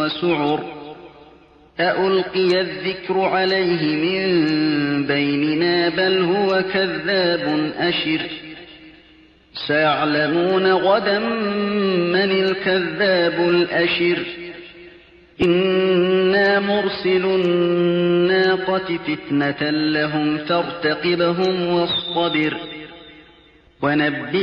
وسعر أألقي الذكر عليه من بيننا بل هو كذاب أشر سيعلمون غدا من الكذاب الأشر إنا مرسل الناقة فتنة لهم فارتقبهم واصطبر ونبئ